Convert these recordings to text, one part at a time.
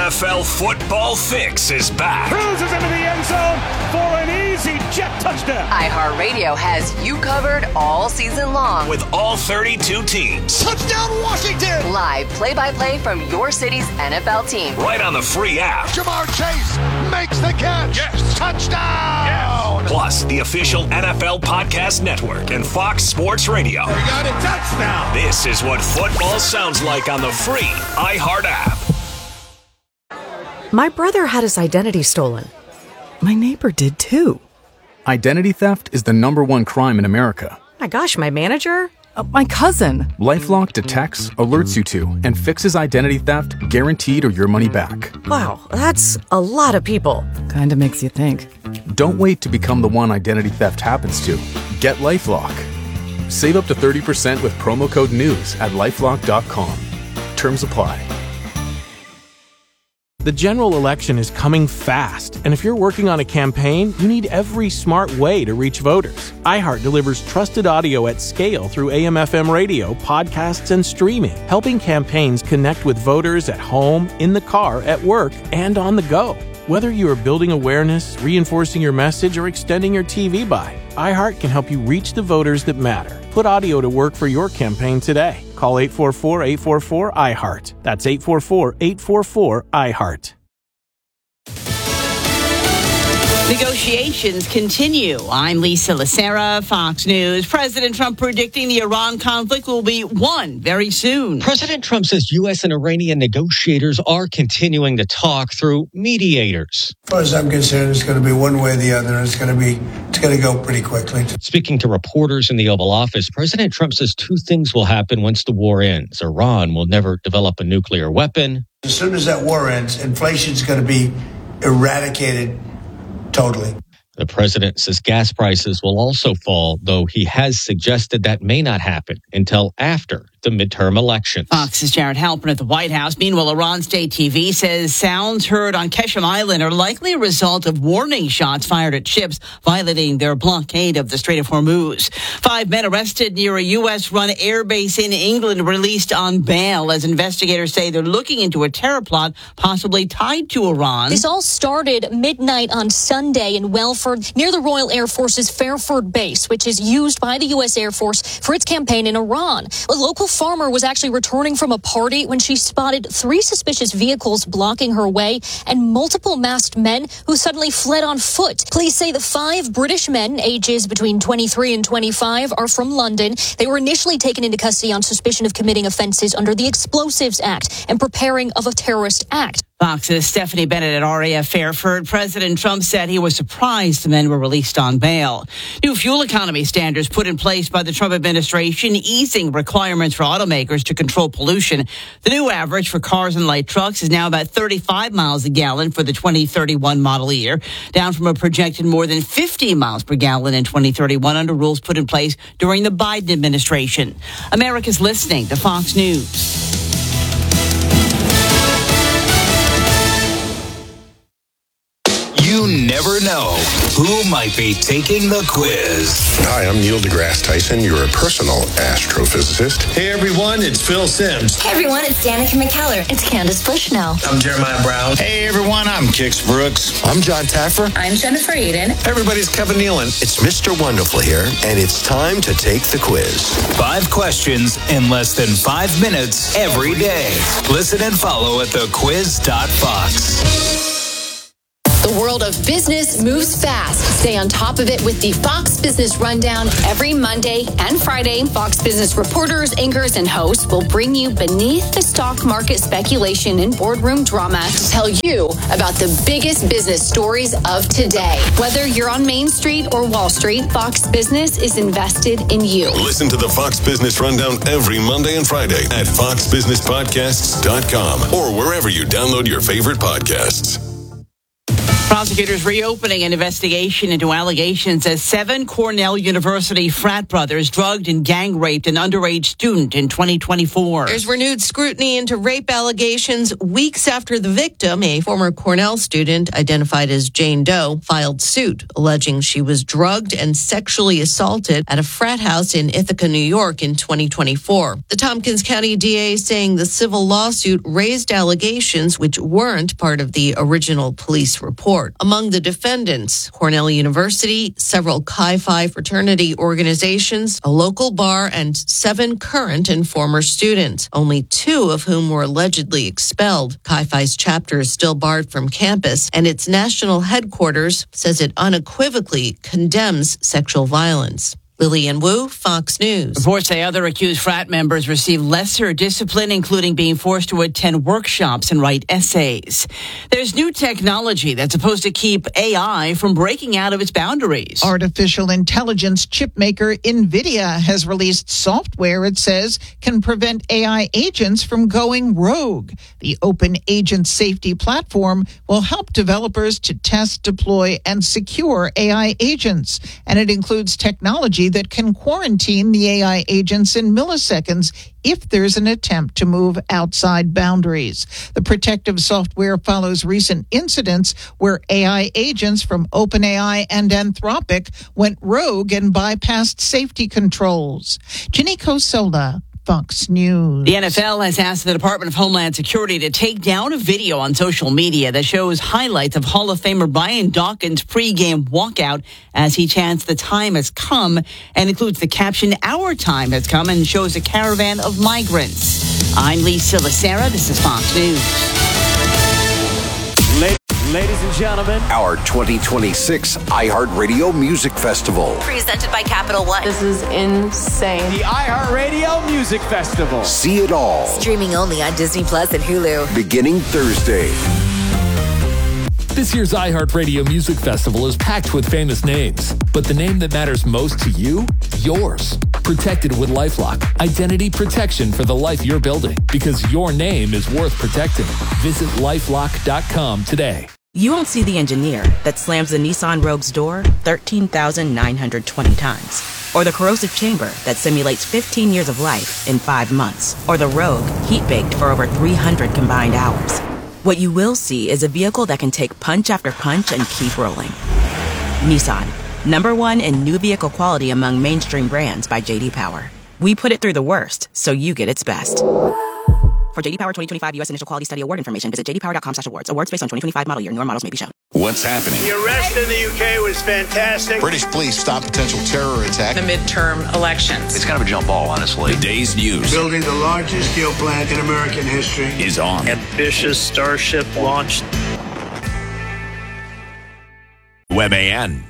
NFL football fix is back. Cruises into the end zone for an easy jet touchdown. iHeartRadio has you covered all season long. With all 32 teams. Touchdown Washington! Live play-by-play from your city's NFL team. Right on the free app. Ja'Marr Chase makes the catch. Yes. Touchdown! Yes. Plus, the official NFL Podcast Network and Fox Sports Radio. We got a touchdown. This is what football sounds like on the free iHeart app. My brother had his identity stolen. My neighbor did too. Identity theft is the #1 crime in America. My gosh, my manager? My cousin. LifeLock detects, alerts you to, and fixes identity theft guaranteed or your money back. Wow, that's a lot of people. Kinda makes you think. Don't wait to become the one identity theft happens to. Get LifeLock. Save up to 30% with promo code NEWS at LifeLock.com. Terms apply. The general election is coming fast, and if you're working on a campaign, you need every smart way to reach voters. iHeart delivers trusted audio at scale through AM/FM radio, podcasts, and streaming, helping campaigns connect with voters at home, in the car, at work, and on the go. Whether you are building awareness, reinforcing your message, or extending your TV buy, iHeart can help you reach the voters that matter. Put audio to work for your campaign today. Call 844-844-iHeart. That's 844-844-iHeart. Negotiations continue. I'm Lisa Lacera, Fox News. President Trump predicting the Iran conflict will be won very soon. President Trump says U.S. and Iranian negotiators are continuing to talk through mediators. As far as I'm concerned, it's going to be one way or the other. It's going to go pretty quickly. Speaking to reporters in the Oval Office, President Trump says two things will happen once the war ends. Iran will never develop a nuclear weapon. As soon as that war ends, inflation's going to be eradicated totally. The president says gas prices will also fall, though he has suggested that may not happen until after the midterm elections. Fox's Jared Halpern at the White House. Meanwhile, Iran State TV says sounds heard on Qeshm Island are likely a result of warning shots fired at ships violating their blockade of the Strait of Hormuz. 5 men arrested near a U.S.-run airbase in England released on bail as investigators say they're looking into a terror plot possibly tied to Iran. This all started midnight on Sunday in Welford, near the Royal Air Force's Fairford base, which is used by the U.S. Air Force for its campaign in Iran. A local farmer was actually returning from a party when she spotted 3 suspicious vehicles blocking her way and multiple masked men who suddenly fled on foot. Police say the 5 British men, ages between 23 and 25, are from London. They were initially taken into custody on suspicion of committing offenses under the Explosives Act and preparing of a terrorist act. Fox's Stephanie Bennett at RAF Fairford. President Trump said he was surprised the men were released on bail. New fuel economy standards put in place by the Trump administration, easing requirements for automakers to control pollution. The new average for cars and light trucks is now about 35 miles a gallon for the 2031 model year, down from a projected more than 50 miles per gallon in 2031 under rules put in place during the Biden administration. America's listening to Fox News. You never know who might be taking the quiz. Hi, I'm Neil deGrasse Tyson, your personal astrophysicist. Hey everyone, it's Phil Simms. Hey everyone, it's Danica McKellar. It's Candace Bushnell. I'm Jeremiah Brown. Hey everyone, I'm Kix Brooks. I'm John Taffer. I'm Jennifer Aiden. Hey everybody, it's Kevin Nealon. It's Mr. Wonderful here, and it's time to take the quiz. 5 questions in less than 5 minutes every day. Listen and follow at thequiz.fox. The world of business moves fast. Stay on top of it with the Fox Business Rundown every Monday and Friday. Fox Business reporters, anchors, and hosts will bring you beneath the stock market speculation and boardroom drama to tell you about the biggest business stories of today. Whether you're on Main Street or Wall Street, Fox Business is invested in you. Listen to the Fox Business Rundown every Monday and Friday at foxbusinesspodcasts.com or wherever you download your favorite podcasts. Prosecutors reopening an investigation into allegations as 7 Cornell University frat brothers drugged and gang raped an underage student in 2024. There's renewed scrutiny into rape allegations weeks after the victim, a former Cornell student identified as Jane Doe, filed suit alleging she was drugged and sexually assaulted at a frat house in Ithaca, New York in 2024. The Tompkins County DA saying the civil lawsuit raised allegations which weren't part of the original police report. Among the defendants, Cornell University, several Chi Phi fraternity organizations, a local bar, and 7 current and former students, only 2 of whom were allegedly expelled. Chi Phi's chapter is still barred from campus, and its national headquarters says it unequivocally condemns sexual violence. Lillian Wu, Fox News. Reports say other accused frat members received lesser discipline, including being forced to attend workshops and write essays. There's new technology that's supposed to keep AI from breaking out of its boundaries. Artificial intelligence chip maker NVIDIA has released software it says can prevent AI agents from going rogue. The Open Agent Safety platform will help developers to test, deploy, and secure AI agents. And it includes technology that can quarantine the AI agents in milliseconds if there's an attempt to move outside boundaries. The protective software follows recent incidents where AI agents from OpenAI and Anthropic went rogue and bypassed safety controls. Janiko Sola, Fox News. The NFL has asked the Department of Homeland Security to take down a video on social media that shows highlights of Hall of Famer Brian Dawkins' pregame walkout as he chants "The time has come" and includes the caption "Our time has come" and shows a caravan of migrants. I'm Lisa Lacera. This is Fox News. Ladies and gentlemen, our 2026 iHeartRadio Music Festival. Presented by Capital One. This is insane. the iHeartRadio Music Festival. See it all. Streaming only on Disney Plus and Hulu. Beginning Thursday. This year's iHeartRadio Music Festival is packed with famous names, but the name that matters most to you? Yours. Protected with LifeLock. Identity protection for the life you're building, because your name is worth protecting. Visit LifeLock.com today. You won't see the engineer that slams the Nissan Rogue's door 13,920 times. Or the corrosive chamber that simulates 15 years of life in 5 months. Or the Rogue heat-baked for over 300 combined hours. What you will see is a vehicle that can take punch after punch and keep rolling. Nissan, #1 in new vehicle quality among mainstream brands by J.D. Power. We put it through the worst, so you get its best. For J.D. Power 2025 U.S. Initial Quality Study Award information, visit jdpower.com/awards. Awards based on 2025 model year. Newer models may be shown. What's happening? The arrest in the UK was fantastic. British police stop potential terror attack. The midterm elections. It's kind of a jump ball, honestly. The day's news Building the largest steel plant in American history is on. Ambitious Starship launched. WebAN.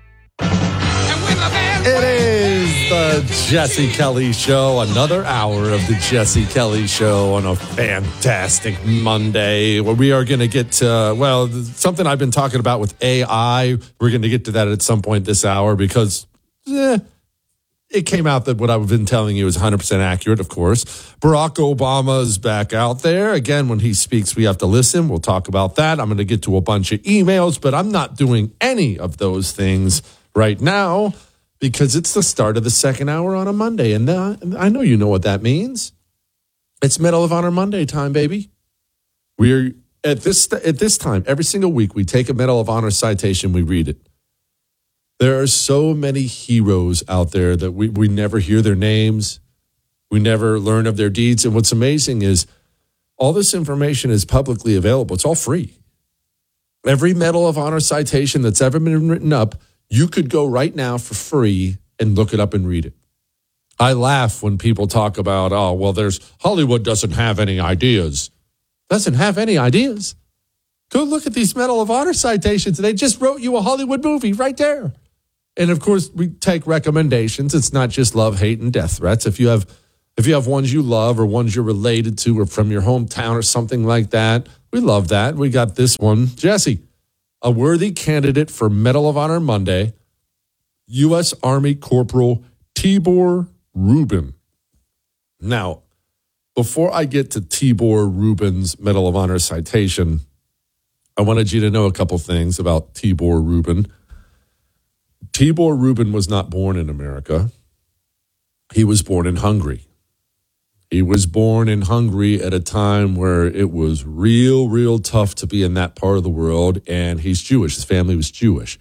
It is the Jesse Kelly Show, another hour of the Jesse Kelly Show on a fantastic Monday, where we are going to get to, something I've been talking about with AI. We're going to get to that at some point this hour because it came out that what I've been telling you is 100% accurate, of course. Barack Obama is back out there. Again, when he speaks, we have to listen. We'll talk about that. I'm going to get to a bunch of emails, but I'm not doing any of those things right now, because it's the start of the second hour on a Monday. And I know you know what that means. It's Medal of Honor Monday time, baby. We're at this time, every single week, we take a Medal of Honor citation, we read it. There are so many heroes out there that we never hear their names. We never learn of their deeds. And what's amazing is all this information is publicly available. It's all free. Every Medal of Honor citation that's ever been written up, you could go right now for free and look it up and read it. I laugh when people talk about, Hollywood doesn't have any ideas. Doesn't have any ideas. Go look at these Medal of Honor citations. They just wrote you a Hollywood movie right there. And of course, we take recommendations. It's not just love, hate, and death threats. If you have ones you love or ones you're related to or from your hometown or something like that, we love that. We got this one. Jesse, a worthy candidate for Medal of Honor Monday, U.S. Army Corporal Tibor Rubin. Now, before I get to Tibor Rubin's Medal of Honor citation, I wanted you to know a couple things about Tibor Rubin. Tibor Rubin was not born in America. He was born in Hungary. He was born in Hungary at a time where it was real tough to be in that part of the world, and he's Jewish. His family was Jewish.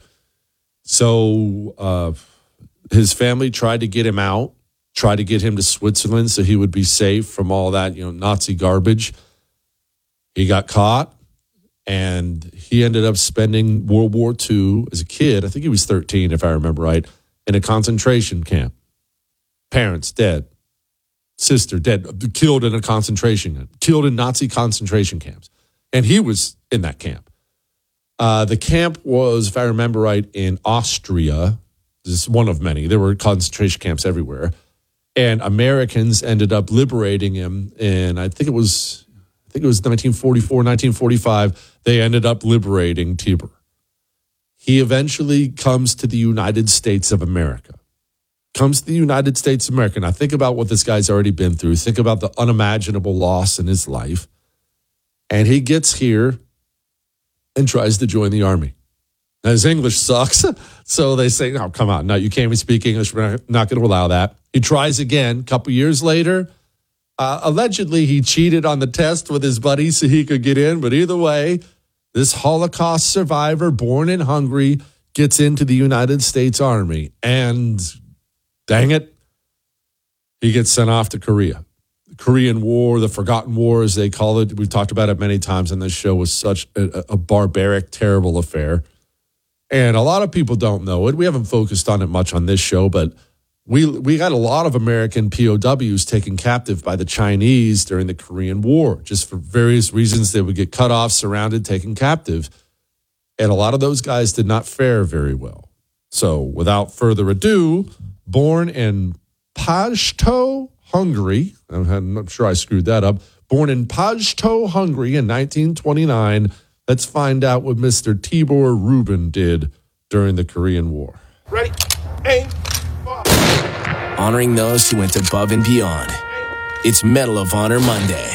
So his family tried to get him out, tried to get him to Switzerland so he would be safe from all that, Nazi garbage. He got caught, and he ended up spending World War II as a kid. I think he was 13, if I remember right, in a concentration camp. Parents dead. Sister dead, killed in a concentration camp, killed in Nazi concentration camps. And he was in that camp. The camp was, if I remember right, in Austria. This is one of many. There were concentration camps everywhere. And Americans ended up liberating him in, I think it was 1944, 1945. They ended up liberating Tibor. He eventually comes to the United States of America. Comes to the United States of America. Now, think about what this guy's already been through. Think about the unimaginable loss in his life. And he gets here and tries to join the army. Now, his English sucks, so they say, no, come on. No, you can't even speak English. We're not going to allow that. He tries again a couple years later. Allegedly, he cheated on the test with his buddies so he could get in. But either way, this Holocaust survivor born in Hungary gets into the United States Army. And dang it, he gets sent off to Korea. The Korean War, the Forgotten War, as they call it. We've talked about it many times on this show. Was such a barbaric, terrible affair. And a lot of people don't know it. We haven't focused on it much on this show, but we got a lot of American POWs taken captive by the Chinese during the Korean War. Just for various reasons, they would get cut off, surrounded, taken captive. And a lot of those guys did not fare very well. So without further ado, born in Pazto, Hungary. I'm not sure I screwed that up. Born in Pazto, Hungary in 1929. Let's find out what Mr. Tibor Rubin did during the Korean War. Ready? Aim. Honoring those who went above and beyond. It's Medal of Honor Monday.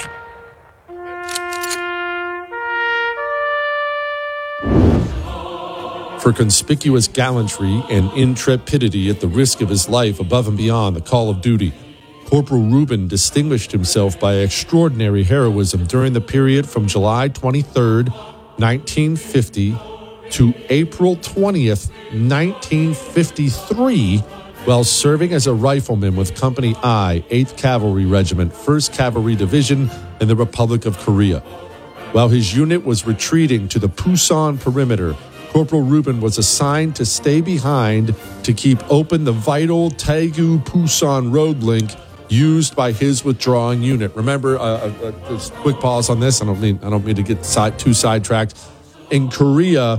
For conspicuous gallantry and intrepidity at the risk of his life above and beyond the call of duty, Corporal Rubin distinguished himself by extraordinary heroism during the period from July 23rd, 1950 to April 20th, 1953, while serving as a rifleman with Company I, 8th Cavalry Regiment, 1st Cavalry Division in the Republic of Korea. While his unit was retreating to the Pusan perimeter, Corporal Rubin was assigned to stay behind to keep open the vital Taegu-Pusan road link used by his withdrawing unit. Remember, just quick pause on this. I don't mean to get too sidetracked. In Korea,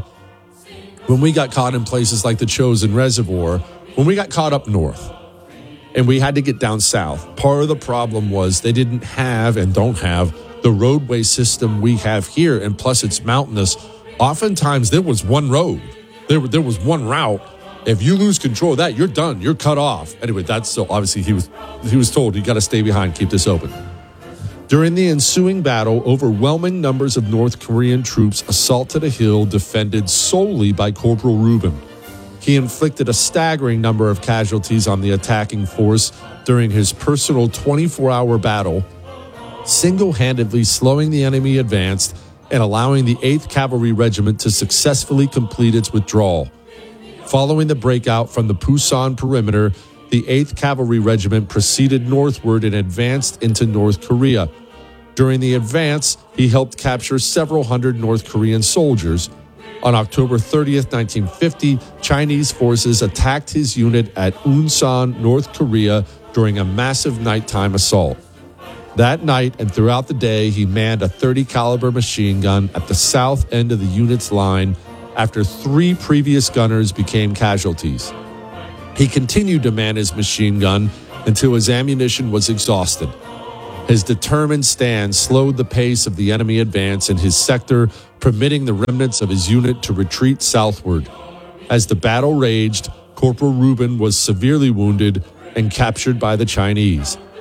when we got caught in places like the Chosin Reservoir, when we got caught up north and we had to get down south, part of the problem was they didn't have and don't have the roadway system we have here, and plus it's mountainous. Oftentimes, there was one road. There was one route. If you lose control of that, you're done. You're cut off. Anyway, that's so obviously he was told, you got to stay behind, keep this open. During the ensuing battle, overwhelming numbers of North Korean troops assaulted a hill defended solely by Corporal Rubin. He inflicted a staggering number of casualties on the attacking force during his personal 24-hour battle, single-handedly slowing the enemy advance and allowing the 8th Cavalry Regiment to successfully complete its withdrawal. Following the breakout from the Pusan perimeter, the 8th Cavalry Regiment proceeded northward and advanced into North Korea. During the advance, he helped capture several hundred North Korean soldiers. On October 30th, 1950, Chinese forces attacked his unit at Unsan, North Korea, during a massive nighttime assault. That night and throughout the day, he manned a .30 caliber machine gun at the south end of the unit's line after 3 previous gunners became casualties. He continued to man his machine gun until his ammunition was exhausted. His determined stand slowed the pace of the enemy advance in his sector, permitting the remnants of his unit to retreat southward. As the battle raged, Corporal Rubin was severely wounded and captured by the Chinese.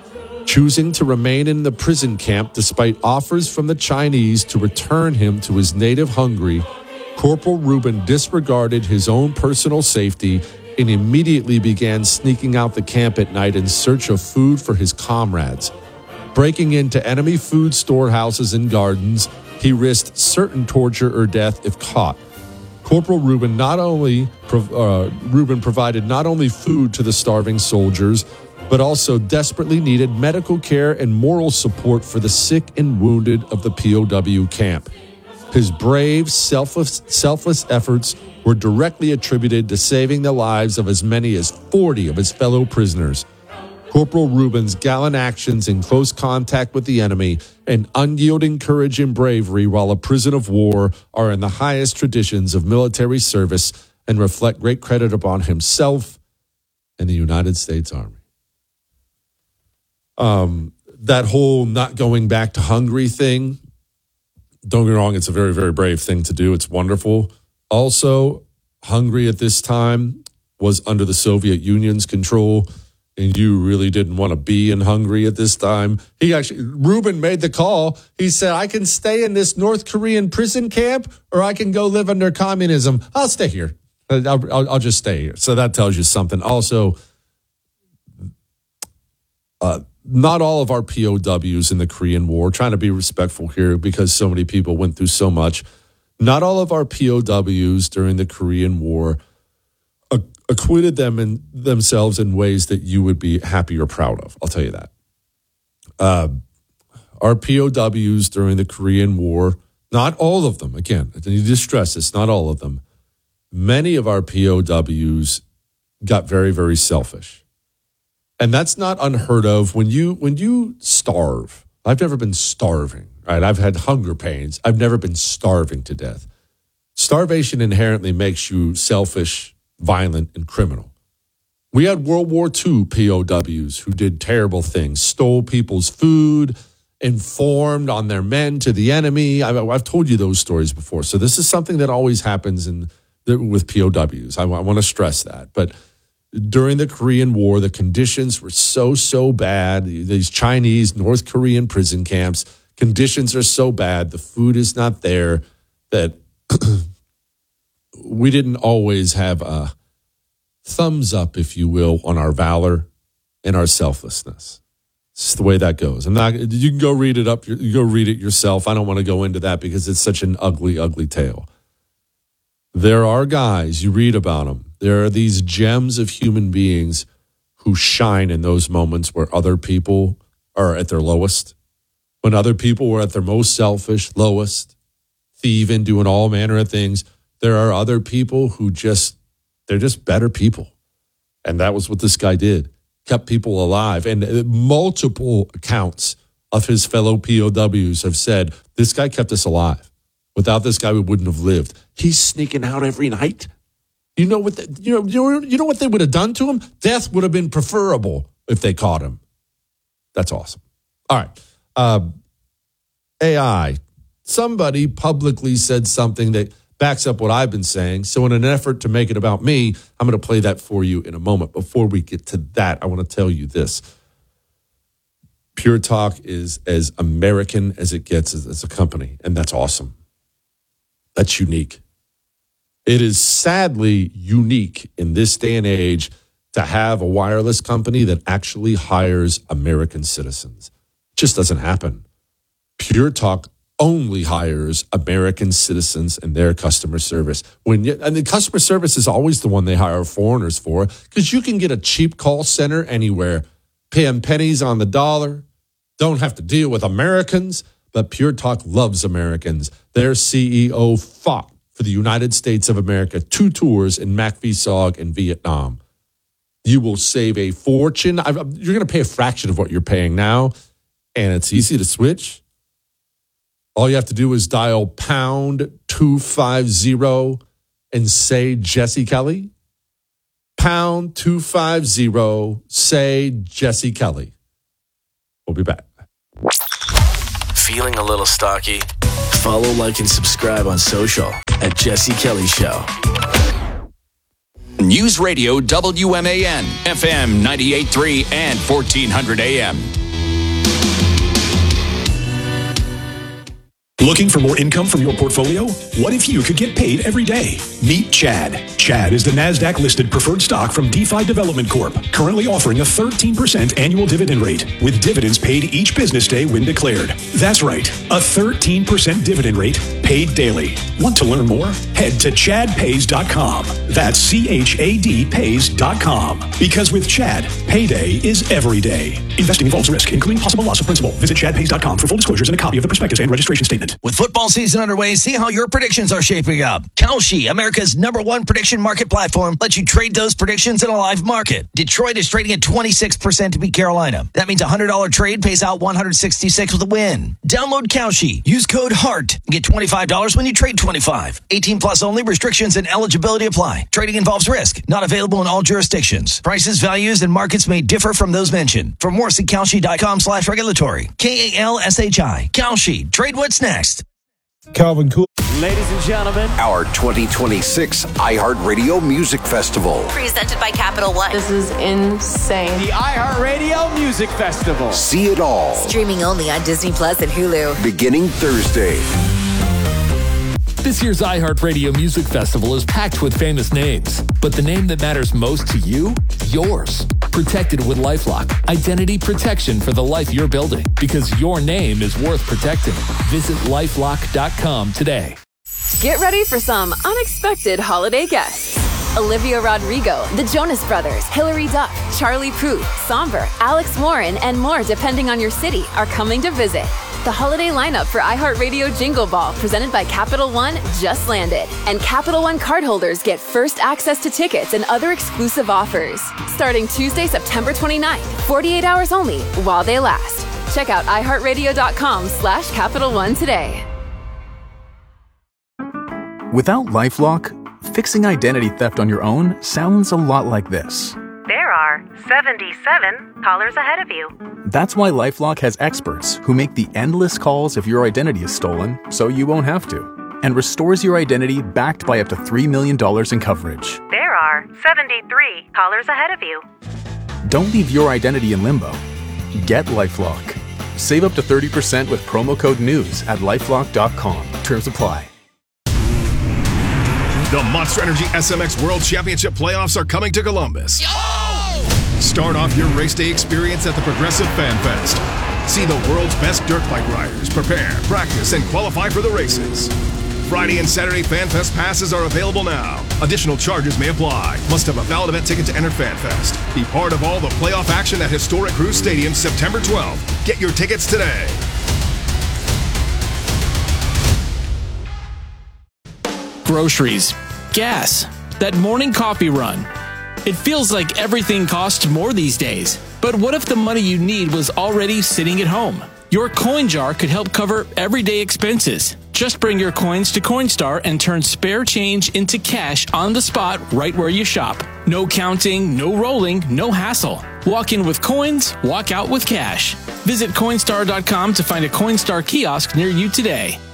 choosing to remain in the prison camp despite offers from the Chinese to return him to his native Hungary, Corporal Rubin disregarded his own personal safety and immediately began sneaking out the camp at night in search of food for his comrades. Breaking into enemy food storehouses and gardens, he risked certain torture or death if caught. Corporal Rubin provided not only food to the starving soldiers, but also desperately needed medical care and moral support for the sick and wounded of the POW camp. His brave, selfless efforts were directly attributed to saving the lives of as many as 40 of his fellow prisoners. Corporal Rubin's gallant actions in close contact with the enemy and unyielding courage and bravery while a prisoner of war are in the highest traditions of military service and reflect great credit upon himself and the United States Army. That whole not going back to Hungary thing, don't get me wrong, it's a very, very brave thing to do. It's wonderful. Also, Hungary at this time was under the Soviet Union's control, and you really didn't want to be in Hungary at this time. Rubin made the call. He said, I can stay in this North Korean prison camp, or I can go live under communism. I'll stay here. I'll just stay here. So that tells you something. Also, not all of our POWs in the Korean War, trying to be respectful here because so many people went through so much. Not all of our POWs during the Korean War acquitted themselves in ways that you would be happy or proud of. I'll tell you that. Our POWs during the Korean War, not all of them, again, I need to stress this, not all of them. Many of our POWs got very, very selfish. And that's not unheard of. When you starve, I've never been starving, right? I've had hunger pains. I've never been starving to death. Starvation inherently makes you selfish, violent, and criminal. We had World War II POWs who did terrible things, stole people's food, informed on their men to the enemy. I've told you those stories before. So this is something that always happens with POWs. I want to stress that. But during the Korean War, the conditions were so bad. These Chinese, North Korean prison camps, conditions are so bad. The food is not there that we didn't always have a thumbs up, if you will, on our valor and our selflessness. It's the way that goes. You can go read it up. You go read it yourself. I don't want to go into that because it's such an ugly, ugly tale. There are guys, you read about them. There are these gems of human beings who shine in those moments where other people are at their lowest. When other people were at their most selfish, lowest, thieving, doing all manner of things, there are other people who they're just better people. And that was what this guy did. Kept people alive. And multiple accounts of his fellow POWs have said, this guy kept us alive. Without this guy, we wouldn't have lived. He's sneaking out every night. You know what they would have done to him? Death would have been preferable if they caught him. That's awesome. All right. AI. Somebody publicly said something that backs up what I've been saying. So in an effort to make it about me, I'm going to play that for you in a moment. Before we get to that, I want to tell you this. Pure Talk is as American as it gets as a company, and that's awesome. That's unique. It is sadly unique in this day and age to have a wireless company that actually hires American citizens. It just doesn't happen. Pure Talk only hires American citizens and their customer service. And the customer service is always the one they hire foreigners for, because you can get a cheap call center anywhere, pay them pennies on the dollar, don't have to deal with Americans. But Pure Talk loves Americans. Their CEO fought for the United States of America 2 tours in Makvisog in Vietnam. You will save a fortune. You're going to pay a fraction of what you're paying now, and it's easy to switch. All you have to do is dial pound 250 and say Jesse Kelly. Pound 250, say Jesse Kelly. We'll be back. Feeling a little stocky? Follow, like, and subscribe on social at Jesse Kelly Show. News Radio WMAN, FM 98.3 and 1400 AM. Looking for more income from your portfolio? What if you could get paid every day? Meet Chad. Chad is the NASDAQ-listed preferred stock from DeFi Development Corp., currently offering a 13% annual dividend rate, with dividends paid each business day when declared. That's right, a 13% dividend rate paid daily. Want to learn more? Head to chadpays.com. That's CHAD pays.com. Because with Chad, payday is every day. Investing involves risk, including possible loss of principal. Visit chadpays.com for full disclosures and a copy of the prospectus and registration statement. With football season underway, see how your predictions are shaping up. Kalshi, America's #1 prediction market platform, lets you trade those predictions in a live market. Detroit is trading at 26% to beat Carolina. That means a $100 trade pays out $166 with a win. Download Kalshi. Use code HEART and get $25 when you trade 25. 18 plus only. Restrictions and eligibility apply. Trading involves risk. Not available in all jurisdictions. Prices, values, and markets may differ from those mentioned. For more, see Kalshi.com/regulatory. KALSHI. Kalshi. Trade what's next. Calvin Cool. Ladies and gentlemen, our 2026 iHeartRadio Music Festival. Presented by Capital One. This is insane. The iHeartRadio Music Festival. See it all. Streaming only on Disney Plus and Hulu. Beginning Thursday. This year's iHeartRadio Music Festival is packed with famous names, but the name that matters most to you, yours. Protected with LifeLock, identity protection for the life you're building, because your name is worth protecting. Visit LifeLock.com today. Get ready for some unexpected holiday guests. Olivia Rodrigo, the Jonas Brothers, Hilary Duff, Charlie Puth, Somber, Alex Warren, and more depending on your city are coming to visit. The holiday lineup for iHeartRadio Jingle Ball, presented by Capital One, just landed. And Capital One cardholders get first access to tickets and other exclusive offers. Starting Tuesday, September 29th, 48 hours only, while they last. Check out iHeartRadio.com/Capital One today. Without LifeLock, fixing identity theft on your own sounds a lot like this. There are 77 callers ahead of you. That's why LifeLock has experts who make the endless calls if your identity is stolen so you won't have to, and restores your identity backed by up to $3 million in coverage. There are 73 callers ahead of you. Don't leave your identity in limbo. Get LifeLock. Save up to 30% with promo code NEWS at LifeLock.com. Terms apply. The Monster Energy SMX World Championship playoffs are coming to Columbus. Start off your race day experience at the Progressive Fan Fest. See the world's best dirt bike riders prepare, practice, and qualify for the races. Friday and Saturday Fan Fest passes are available now. Additional charges may apply. Must have a valid event ticket to enter Fan Fest. Be part of all the playoff action at historic Cruise Stadium September 12th. Get your tickets today. Groceries, gas, that morning coffee run. It feels like everything costs more these days. But what if the money you need was already sitting at home? Your coin jar could help cover everyday expenses. Just bring your coins to Coinstar and turn spare change into cash on the spot right where you shop. No counting, no rolling, no hassle. Walk in with coins, walk out with cash. Visit Coinstar.com to find a Coinstar kiosk near you today.